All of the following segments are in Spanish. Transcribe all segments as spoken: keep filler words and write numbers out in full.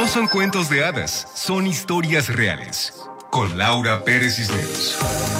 No son cuentos de hadas, son historias reales. Con Laura Pérez Cisneros.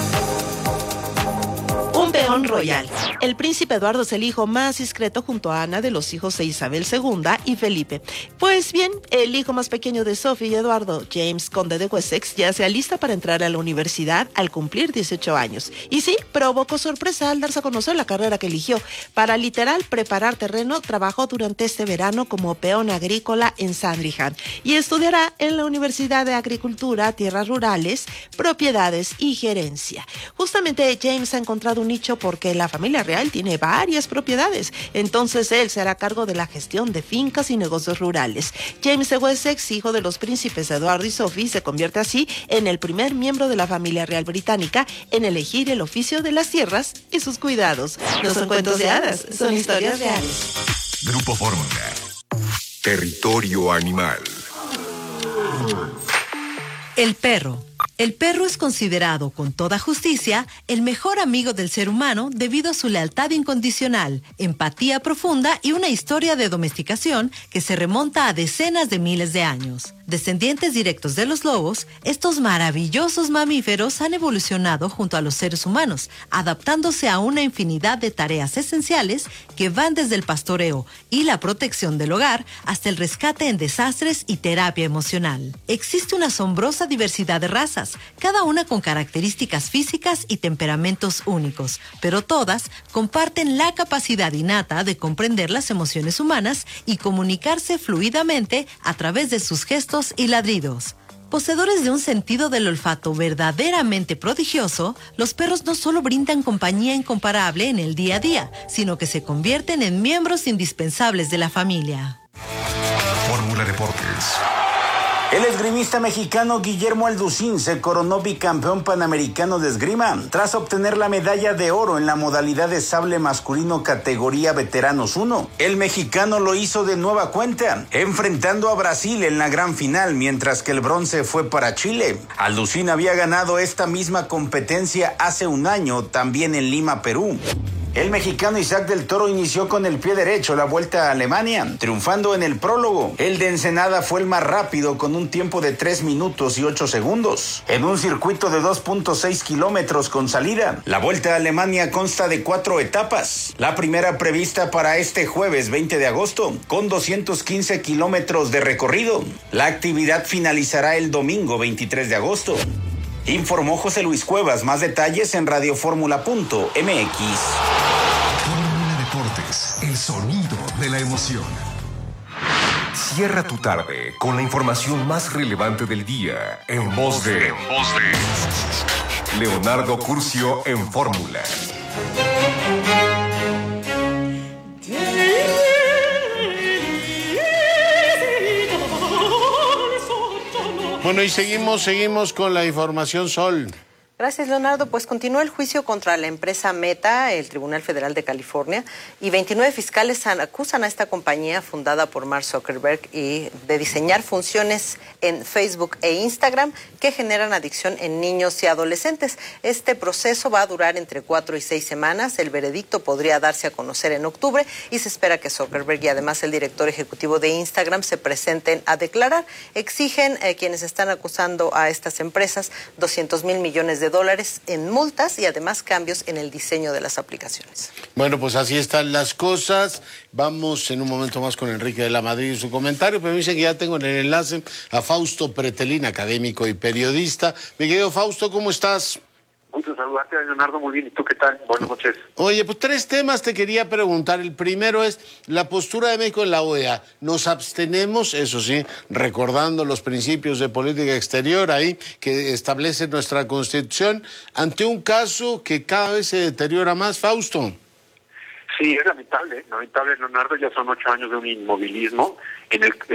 Un peón royal. El príncipe Eduardo es el hijo más discreto junto a Ana de los hijos de Isabel segunda y Felipe. Pues bien, el hijo más pequeño de Sophie y Eduardo, James, conde de Wessex, ya se alista para entrar a la universidad al cumplir dieciocho años. Y sí, provocó sorpresa al darse a conocer la carrera que eligió. Para literal preparar terreno, trabajó durante este verano como peón agrícola en Sandringham y estudiará en la Universidad de Agricultura, Tierras Rurales, Propiedades y Gerencia. Justamente James ha encontrado un nicho porque la familia real tiene varias propiedades, entonces él se hará cargo de la gestión de fincas y negocios rurales. James de Wessex, hijo de los príncipes Eduardo y Sophie, se convierte así en el primer miembro de la familia real británica en elegir el oficio de las tierras y sus cuidados. No son cuentos de hadas, son historias reales. Grupo Fórmula. Territorio animal. El perro. El perro es considerado, con toda justicia, el mejor amigo del ser humano debido a su lealtad incondicional, empatía profunda y una historia de domesticación que se remonta a decenas de miles de años. Descendientes directos de los lobos, estos maravillosos mamíferos han evolucionado junto a los seres humanos, adaptándose a una infinidad de tareas esenciales que van desde el pastoreo y la protección del hogar hasta el rescate en desastres y terapia emocional. Existe una asombrosa diversidad de razas, cada una con características físicas y temperamentos únicos, pero todas comparten la capacidad innata de comprender las emociones humanas y comunicarse fluidamente a través de sus gestos y ladridos. Poseedores de un sentido del olfato verdaderamente prodigioso, los perros no solo brindan compañía incomparable en el día a día, sino que se convierten en miembros indispensables de la familia. Fórmula Deportes. El esgrimista mexicano Guillermo Alducín se coronó bicampeón panamericano de esgrima tras obtener la medalla de oro en la modalidad de sable masculino categoría veteranos uno. El mexicano lo hizo de nueva cuenta, enfrentando a Brasil en la gran final, mientras que el bronce fue para Chile. Alducín había ganado esta misma competencia hace un año, también en Lima, Perú. El mexicano Isaac del Toro inició con el pie derecho la Vuelta a Alemania, triunfando en el prólogo. El de Ensenada fue el más rápido con un tiempo de tres minutos y ocho segundos. En un circuito de dos punto seis kilómetros con salida, la Vuelta a Alemania consta de cuatro etapas. La primera prevista para este jueves veinte de agosto, con doscientos quince kilómetros de recorrido. La actividad finalizará el domingo veintitrés de agosto. Informó José Luis Cuevas. Más detalles en radioformula punto m x. Fórmula Deportes, el sonido de la emoción. Cierra tu tarde con la información más relevante del día en voz de, en voz de Leonardo Curcio en Fórmula. Bueno, y seguimos, seguimos con la información, Sol. Gracias, Leonardo. Pues continúa el juicio contra la empresa Meta, el Tribunal Federal de California, y veintinueve fiscales acusan a esta compañía fundada por Mark Zuckerberg y de diseñar funciones en Facebook e Instagram que generan adicción en niños y adolescentes. Este proceso va a durar entre cuatro y seis semanas. El veredicto podría darse a conocer en octubre y se espera que Zuckerberg y además el director ejecutivo de Instagram se presenten a declarar. Exigen eh, quienes están acusando a estas empresas doscientos mil millones de dólares en multas y además cambios en el diseño de las aplicaciones. Bueno, pues así están las cosas. Vamos en un momento más con Enrique de la Madrid y su comentario, pero me dicen que ya tengo en el enlace a Fausto Pretelín, académico y periodista. Mi querido Fausto, ¿cómo estás? Gusto saludarte, Leonardo, muy bien. ¿Y tú qué tal? Buenas noches. Oye, pues tres temas te quería preguntar. El primero es la postura de México en la O E A. Nos abstenemos, eso sí, recordando los principios de política exterior ahí que establece nuestra Constitución, ante un caso que cada vez se deteriora más, Fausto. Sí, es lamentable, lamentable, Leonardo. Ya son ocho años de un inmovilismo en el que